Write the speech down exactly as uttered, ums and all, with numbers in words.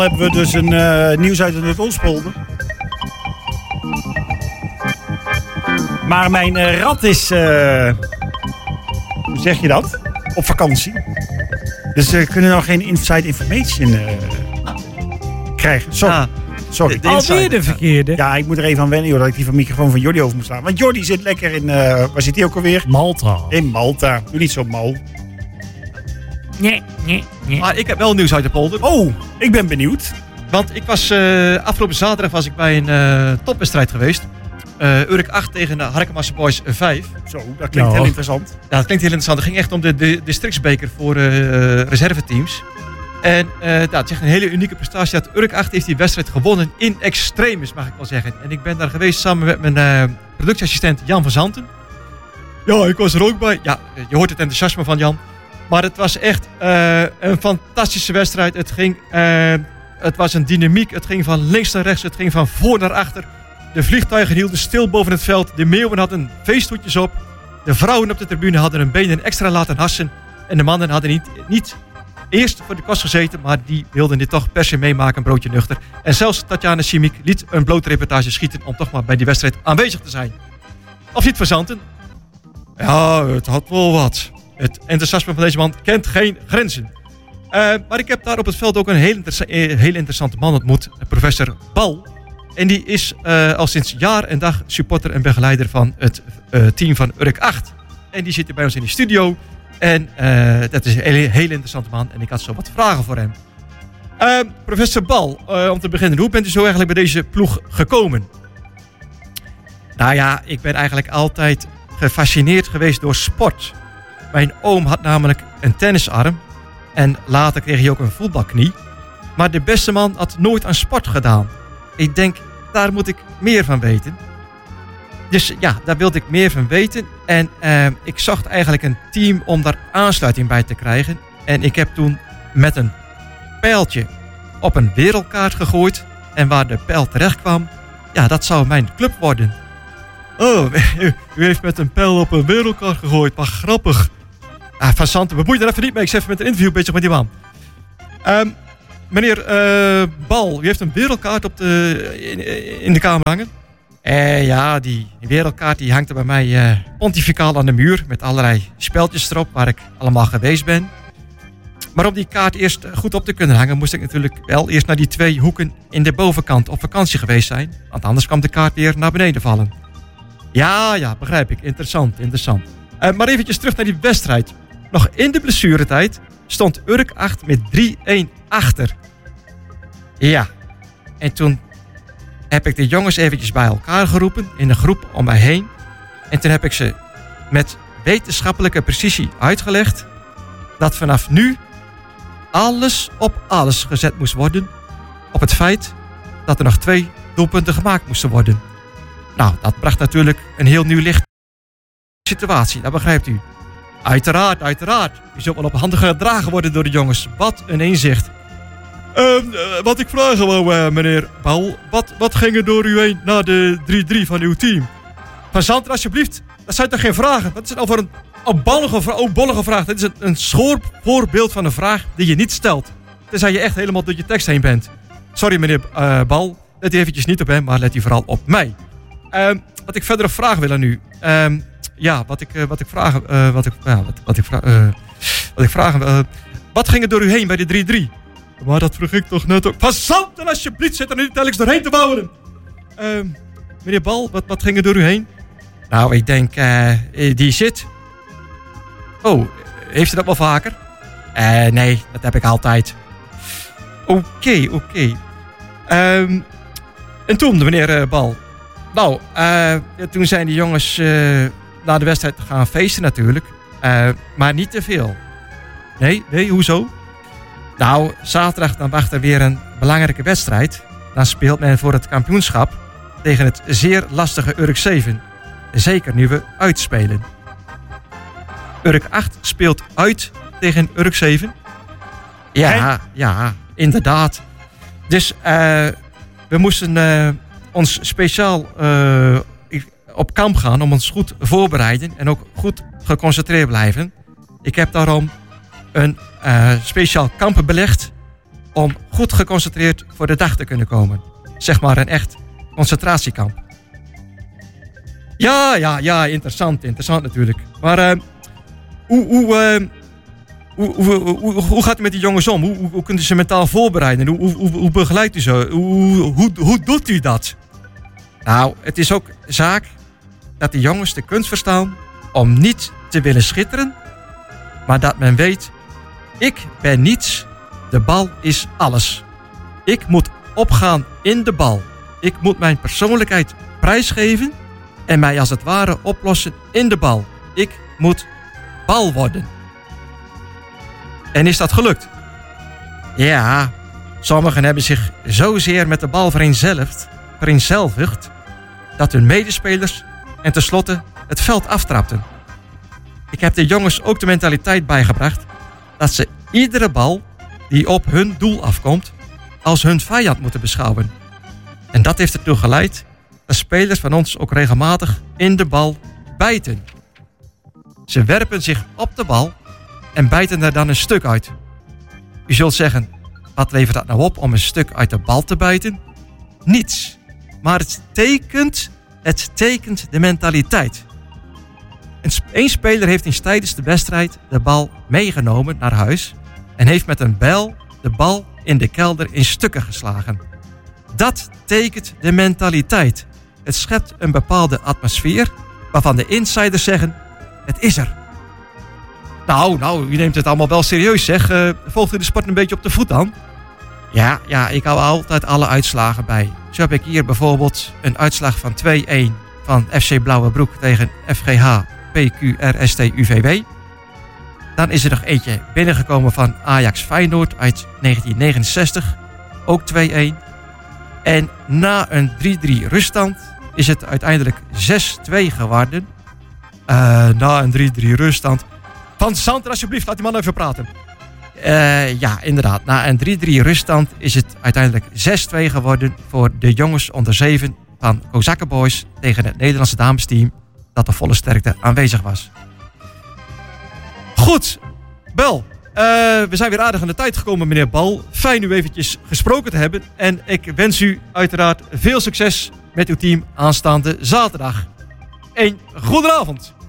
hebben we dus een uh, nieuws uit de Noord-Oostpolder. Maar mijn uh, rat is, uh, hoe zeg je dat? Op vakantie. Dus we kunnen nog geen inside information uh, krijgen. Sorry. Ah, Sorry. De, de Alweer de verkeerde. Ja, ik moet er even aan wennen joh, dat ik die van microfoon van Jordi over moet slaan. Want Jordi zit lekker in, uh, waar zit hij ook alweer? Malta. In Malta. Doe niet zo mal. Nee, nee, nee. Maar ik heb wel nieuws uit de polder. Oh, ik ben benieuwd. Want ik was, uh, afgelopen zaterdag was ik bij een uh, topwedstrijd geweest. Uh, Urk acht tegen de Harkemasse Boys vijf. Zo, dat klinkt ja. heel interessant. Ja, dat klinkt heel interessant. Het ging echt om de, de districtsbeker voor uh, reserveteams. En uh, ja, het is echt een hele unieke prestatie. Dat Urk acht heeft die wedstrijd gewonnen in extremis, mag ik wel zeggen. En ik ben daar geweest samen met mijn uh, productieassistent Jan van Zanten. Ja, ik was er ook bij. Ja, je hoort het enthousiasme van Jan. Maar het was echt uh, een fantastische wedstrijd. Het, ging, uh, het was een dynamiek. Het ging van links naar rechts. Het ging van voor naar achter. De vliegtuigen hielden stil boven het veld. De meeuwen hadden feesthoedjes op. De vrouwen op de tribune hadden hun benen extra laten hassen. En de mannen hadden niet, niet eerst voor de kost gezeten, maar die wilden dit toch per se meemaken, een broodje nuchter. En zelfs Tatjana Simic liet een blootreportage schieten om toch maar bij die wedstrijd aanwezig te zijn. Of niet, Van Zanten? Ja, het had wel wat. Het enthousiasme van deze man kent geen grenzen. Uh, maar ik heb daar op het veld ook een heel, interessa- heel interessante man ontmoet, professor Bal. En die is uh, al sinds jaar en dag supporter en begeleider van het uh, team van Urk acht. En die zit hier bij ons in de studio. En uh, dat is een hele, hele interessante man. En ik had zo wat vragen voor hem. Uh, professor Bal, uh, om te beginnen. Hoe bent u zo eigenlijk bij deze ploeg gekomen? Nou ja, ik ben eigenlijk altijd gefascineerd geweest door sport. Mijn oom had namelijk een tennisarm. En later kreeg hij ook een voetbalknie. Maar de beste man had nooit aan sport gedaan. Ik denk, daar moet ik meer van weten. Dus ja, daar wilde ik meer van weten. En uh, ik zocht eigenlijk een team om daar aansluiting bij te krijgen. En ik heb toen met een pijltje op een wereldkaart gegooid. En waar de pijl terecht kwam, ja, dat zou mijn club worden. Oh, u, u heeft met een pijl op een wereldkaart gegooid. Maar grappig. Ah, Van Zanten, bemoei er even niet mee. Ik zit even met een interview bezig met die man. Um, meneer uh, Bal, u heeft een wereldkaart op de, in, in de kamer hangen. Eh, ja, die wereldkaart die hangt er bij mij uh, pontificaal aan de muur. Met allerlei speltjes erop waar ik allemaal geweest ben. Maar om die kaart eerst goed op te kunnen hangen, moest ik natuurlijk wel eerst naar die twee hoeken in de bovenkant op vakantie geweest zijn. Want anders kwam de kaart weer naar beneden vallen. Ja, ja, begrijp ik. Interessant, interessant. Uh, maar eventjes terug naar die wedstrijd. Nog in de blessuretijd stond Urk acht met drie-een achter. Ja, en toen heb ik de jongens eventjes bij elkaar geroepen in een groep om mij heen. En toen heb ik ze met wetenschappelijke precisie uitgelegd dat vanaf nu alles op alles gezet moest worden op het feit dat er nog twee doelpunten gemaakt moesten worden. Nou, dat bracht natuurlijk een heel nieuw licht situatie, dat begrijpt u. Uiteraard, uiteraard. U zult wel op handen gedragen worden door de jongens. Wat een inzicht. Uh, uh, wat ik vragen wou, uh, meneer Paul. Wat, wat ging er door u heen na de drie-drie van uw team? Van Zanten, alsjeblieft. Dat zijn toch geen vragen? Wat is het nou voor een opballige, vra- opballige vraag? Dit is een, een schoor voorbeeld van een vraag die je niet stelt. Tenzij je echt helemaal door je tekst heen bent. Sorry, meneer uh, Bal. Let u eventjes niet op hem, maar let u vooral op mij. Uh, wat ik verder vragen wil aan u. Uh, ja, wat ik, uh, wat ik vragen... Uh, wat ik, uh, wat, wat ik, vra- uh, wat ik vragen... Uh, wat ging er door u heen bij de drie-drie? Maar dat vroeg ik toch net ook. Van Zanten, alsjeblieft, zit er nu telkens doorheen te bouwen. Uh, meneer Bal, wat, wat ging er door u heen? Nou, ik denk, uh, die zit. Oh, heeft u dat wel vaker? Uh, nee, dat heb ik altijd. Oké, okay, oké. Okay. Um, en toen, meneer uh, Bal. Nou, uh, toen zijn die jongens uh, na de wedstrijd gaan feesten natuurlijk. Uh, maar niet te veel. Nee, nee, hoezo? Nou, zaterdag dan wacht er weer een belangrijke wedstrijd. Dan speelt men voor het kampioenschap tegen het zeer lastige Urk zeven. Zeker nu we uitspelen. Urk acht speelt uit tegen Urk zeven. Ja, hey. ja, inderdaad. Dus uh, we moesten uh, ons speciaal uh, op kamp gaan om ons goed voorbereiden en ook goed geconcentreerd blijven. Ik heb daarom een uh, speciaal kamp belegd om goed geconcentreerd voor de dag te kunnen komen. Zeg maar een echt concentratiekamp. Ja, ja, ja, interessant, interessant natuurlijk. Maar uh, hoe, hoe, uh, hoe, hoe, hoe, hoe gaat het met die jongens om? Hoe, hoe, hoe kunt u ze mentaal voorbereiden? Hoe, hoe, hoe begeleidt u ze? Hoe, hoe, hoe doet u dat? Nou, het is ook zaak dat de jongens de kunst verstaan om niet te willen schitteren, maar dat men weet, ik ben niets, de bal is alles. Ik moet opgaan in de bal. Ik moet mijn persoonlijkheid prijsgeven en mij als het ware oplossen in de bal. Ik moet bal worden. En is dat gelukt? Ja, sommigen hebben zich zozeer met de bal vereenzelvigd, vereenzelvigd dat hun medespelers en tenslotte het veld aftrapten. Ik heb de jongens ook de mentaliteit bijgebracht dat ze iedere bal die op hun doel afkomt als hun vijand moeten beschouwen. En dat heeft ertoe geleid dat spelers van ons ook regelmatig in de bal bijten. Ze werpen zich op de bal en bijten er dan een stuk uit. U zult zeggen, wat levert dat nou op om een stuk uit de bal te bijten? Niets. Maar het tekent, het tekent de mentaliteit. Een speler heeft eens tijdens de wedstrijd de bal meegenomen naar huis en heeft met een bijl de bal in de kelder in stukken geslagen. Dat tekent de mentaliteit. Het schept een bepaalde atmosfeer waarvan de insiders zeggen, het is er. Nou, nou, u neemt het allemaal wel serieus, zeg. Uh, volgt u de sport een beetje op de voet dan? Ja, ja, ik hou altijd alle uitslagen bij. Zo heb ik hier bijvoorbeeld een uitslag van twee-een van F C Blauwebroek tegen F G H P Q R S T U V W. Dan is er nog eentje binnengekomen van Ajax Feyenoord uit negentien negenenzestig. Ook twee-een. En na een drie-drie ruststand is het uiteindelijk zes-twee geworden. Uh, na een drie-drie ruststand. Van Santer, alsjeblieft, laat die man even praten. Uh, ja, inderdaad. Na een drie-drie ruststand is het uiteindelijk zes-twee geworden voor de jongens onder zeven van Kozakken Boys tegen het Nederlandse damesteam dat de volle sterkte aanwezig was. Goed, Bel. Uh, we zijn weer aardig aan de tijd gekomen, meneer Bal. Fijn u eventjes gesproken te hebben. En ik wens u uiteraard veel succes met uw team aanstaande zaterdag. Een goede avond.